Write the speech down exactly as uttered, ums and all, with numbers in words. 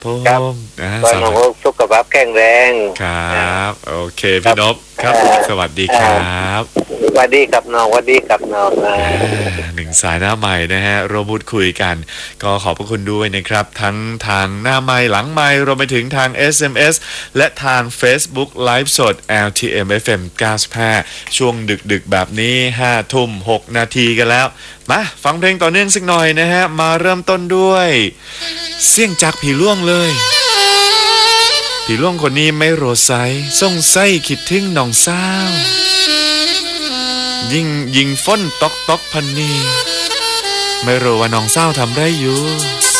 ผมอ่าก็สวัสดีน้องสุขภาพแข็งแรงครับโอเคพี่นพครับสวัสดีครับสวัสดีครับน้องสวัสดีครับน้องอ่าหนึ่งสายหน้าใหม่นะฮะเราพูดคุยกันก็ขอบพระคุณด้วยนะครับทั้งทางหน้าไมค์หลังไมค์รวมไปถึงทาง เอส เอ็ม เอส และทาง Facebook Live สด แอล ที เอ็ม เอฟ เอ็ม เก้าสิบห้าช่วงดึกๆแบบนี้ห้าทุ่มหกนาทีกันแล้วมาฟังเพลงต่อเนื่องสักหน่อยนะฮะมาเริ่มต้นด้วยเสี่ยงจากผีล่วงเลยผีล่วงคนนี้ไม่โรไซส่งไส้คิดถึงน้องสาวยิงยิงฟ้นตอกตอกพันนีไม่รู้ว่าน้องสาวทำไรอยู่